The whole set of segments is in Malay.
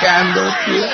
mobil.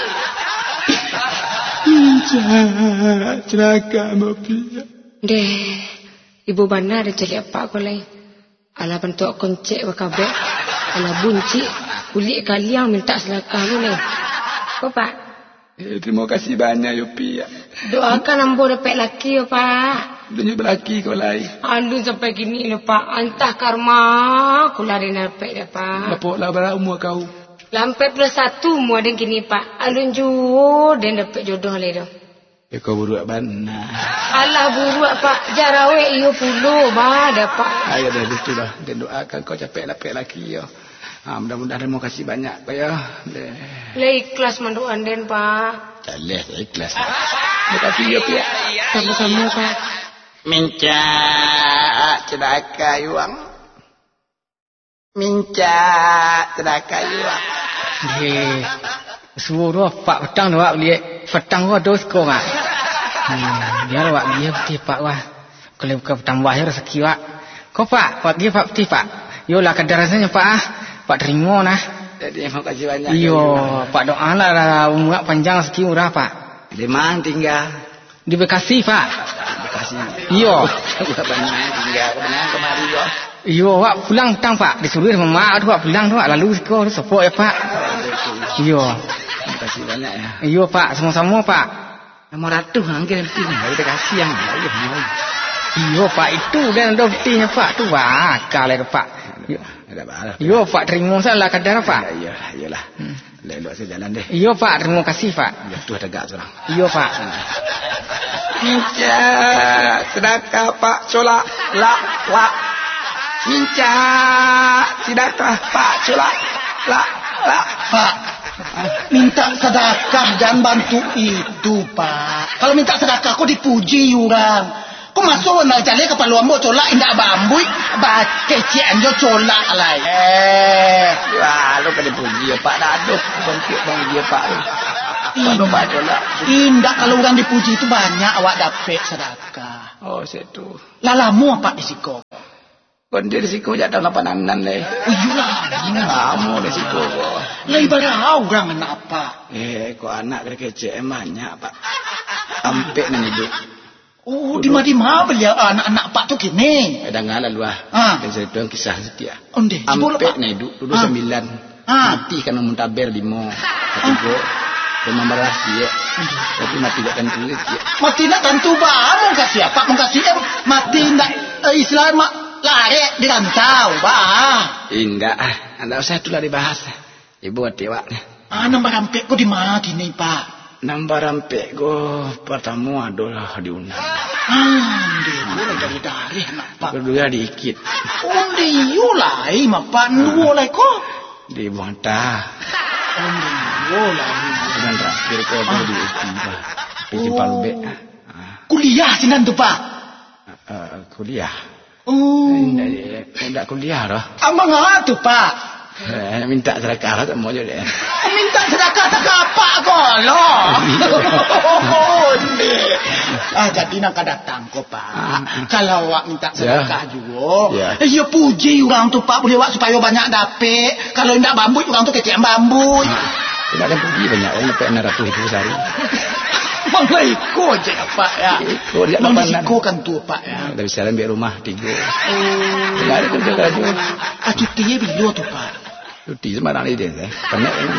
Celaka mobil. Deh, ibu bana ada cari apa kau lain? Ala bentuk koncek wakabe, ala bunci, kulit kaliang minta selakah kau lain. Kau pak? Terima kasih banyak Yopi. Doakan ambo dapat laki ya pak. Dunia berlaki kau lain. Aduh sampai gini lah pak. Antah karma, aku lari dapat dah pak. Lapoklah berapa umur kau? Lampai plus 1 umur dan kini pak. Alun juo dan dapat jodoh lah dah. Ya kau buruk benar. Alah buruk pak. Jarawe iyo puluh bah dapat. Ayo dah itu dah. Dan doakan kau capek dapat laki ya. Mudah-mudahan terima kasih banyak pak ya. Lah ikhlas manduan den pak. Jalan ikhlas. Terima kasih ya pak. Sama-sama pak. Minca cedaka yuang. Minca cedaka yuang. Suruh pak petang doa beli petang gua dos kau mak. Biar wak dia peti pak wah. Kalau ke petang wah rezeki wak. Kau pak dia pak peti pak. Yolah kadar rasanya pak ah. Pak terima nah. Jadi terima kasih banyak. Iyo pak doa lah umur panjang rezeki murah pak. Di mana tinggal? Di Bekasi pak. Bekasi. Iyo. Kita banyak tinggal kemari yo. Iyo wak pulang tang pak. Disuruh sama mak tu wak pulang tu wak lalu sekolah tu sopok ya pak. Iyo. Terima kasih banyak ya. Iyo pak sama-sama pak. Nomor ratu angin penting. Kita kasih yang Iyo pak itu dan ada buktinya pak tu wah kalau pak. Ada balas. Iyo pak terima salah kadar pak. Ya iyalah. Lelok saya jalan deh. Iyo pak terima kasih pak. Ya tu tegak seorang. Iyo pak. Minca sedekah pak colak la. Minca sedekah pak colak la. Pak, minta sedekah dan bantu itu pak. Kalau minta sedekah kau dipuji orang. Kau masuk nak jalan ke palu ambo colak indak bambui, kecian jo colak lai. Wah, lu kan dipuji ya pak. Aduh, bentuk bang dia pak. Kalau pak colak. Indak kalau orang dipuji itu banyak awak dapat sedekah. Oh, situ. Lalamu apa di siko? Kondir siko jatuh lapananan le. Iyalah, kamu di siko. Lai barang orang anak apa? Kok anak kecil banyak pak. Ampek nan hidup. Oh, di mana beli anak-anak pak tu kini? Kadang lalu dan saya tuang kisah setia. Onde, ampek nan hidup dulu 9. Mati karena muntaber 5. Ketiga. Rumah merah dia. Tapi mati tak tentu dia. Mati nak tentu bah, kasih apa? Mengkasih mati nak Islam lari di rantau bah. Indah. Anda usah itulah dibahas. Ibu hati wak. Nombor rampek ko di mana kini pak? Nombor rampek ko pertama adalah di Unan. Dia dari anak pak. Kedua diikit. Undi yulai mapan dua lai ko. Di Buanta. Undi yulai. Dan terakhir ko di Istiba. Istiba Lubek. Kuliah sinan tu pak. Kuliah. Tidak kuliah dah. Amang tu pak. Minta sedekah tak mau je deh. Minta sedekah tak apa kau loh. Jadi nak datang ko pak. Kalau awak minta sedekah juga. Ya puji orang tu pak boleh awak supaya banyak dapat. Kalau tidak bambu orang tu kecil bambu. Tidak ada puji banyak orang dapat 600 ribu sehari. Manglah ikut je pak ya. Manglah ikut kan tu pak ya. Dari salam biar rumah 3. Tidak ada kerja kerja. Cuti bila tu pak? Cuti sembarang ni dia. Banyak